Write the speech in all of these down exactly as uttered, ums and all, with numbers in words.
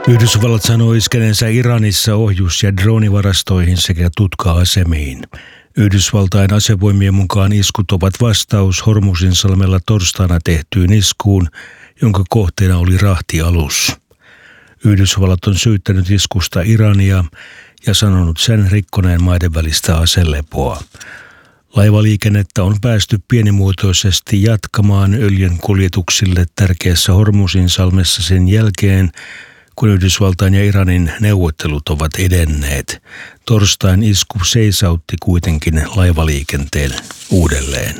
Yhdysvallat sanoi iskeneensä Iranissa ohjus- ja droonivarastoihin sekä tutka-asemiin. Yhdysvaltain asevoimien mukaan iskut ovat vastaus Hormuzinsalmella torstaina tehtyyn iskuun, jonka kohteena oli rahtialus. Yhdysvallat on syyttänyt iskusta Irania ja sanonut sen rikkoneen maiden välistä aselepoa. Laivaliikennettä on päästy pienimuotoisesti jatkamaan öljyn kuljetuksille tärkeässä Hormuzinsalmessa sen jälkeen, kun Yhdysvaltain ja Iranin neuvottelut ovat edenneet. Torstain isku seisautti kuitenkin laivaliikenteen uudelleen.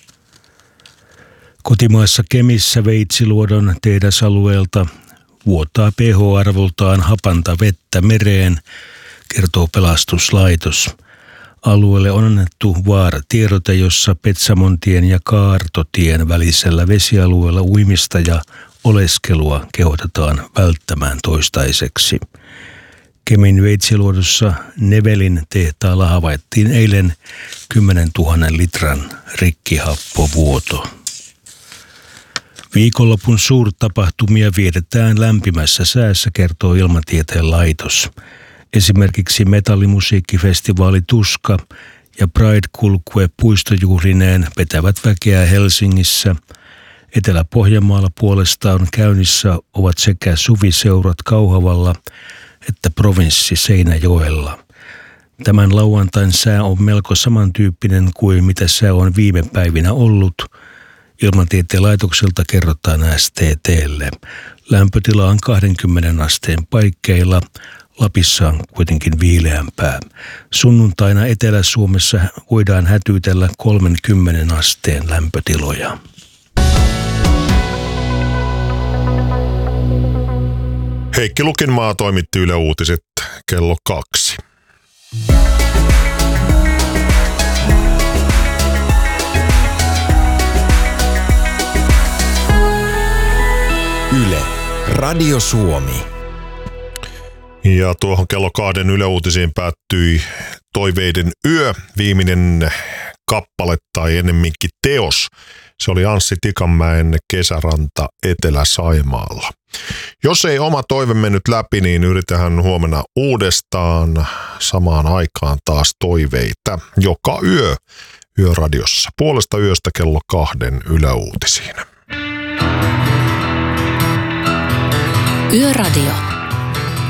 Kotimaassa Kemissä Veitsiluodon tehdasalueelta vuotaa pH-arvoltaan hapanta vettä mereen, kertoo pelastuslaitos. Alueelle on annettu vaaratiedote, jossa Petsamontien ja Kaartotien välisellä vesialueella uimista ja oleskelua kehotetaan välttämään toistaiseksi. Kemin Veitsiluodossa Nevelin tehtaalla havaittiin eilen kymmenentuhannen litran rikkihappovuoto. Viikonlopun suurtapahtumia vietetään lämpimässä säässä, kertoo Ilmatieteen laitos. Esimerkiksi metallimusiikkifestivaali Tuska ja Pride-kulkue puistojuhlineen vetävät väkeä Helsingissä. Etelä-Pohjanmaalla puolestaan käynnissä ovat sekä suviseurat Kauhavalla että provinssi Seinäjoella. Tämän lauantain sää on melko samantyyppinen kuin mitä sää on viime päivinä ollut. Ilmatieteen laitokselta kerrotaan S T T:lle. Lämpötila on kaksikymmentä asteen paikkeilla. Lapissa on kuitenkin viileämpää. Sunnuntaina Etelä-Suomessa voidaan hätyytellä kolmekymmentä asteen lämpötiloja. Heikki Lukinmaa toimitti Yle Uutiset kello kaksi. Yle, Radio Suomi. Ja tuohon kello kahden Yle Uutisiin päättyi Toiveiden yö, viimeinen kappale tai ennemminkin teos. Se oli Anssi Tikanmäen Kesäranta Etelä-Saimaalla. Jos ei oma toive mennyt läpi, niin yritetään huomenna uudestaan samaan aikaan taas toiveita. Joka yö Yöradiossa. Puolesta yöstä kello kahden Yle Uutisiin. Yöradio.